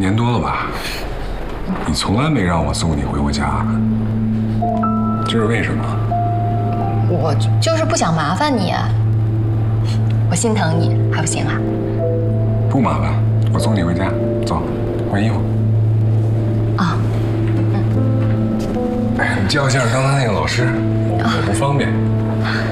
年多了吧？你从来没让我送你回过家，这是为什么？ 我就是不想麻烦你，我心疼你，还不行啊？ 不麻烦，我送你回家。走，换衣服。 啊， 哎，你叫一下刚才那个老师，我不方便。